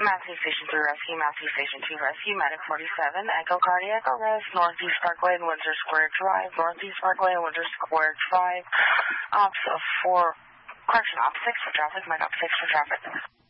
Matthew Station 3 Rescue, Matthew Station 2 Rescue, Medic 47, Echo Cardiac Arrest, Northeast Parkway and Windsor Square Drive, Northeast Parkway and Windsor Square Drive, Ops 4, correction, Ops 6 for traffic, Mike Ops 6 for traffic.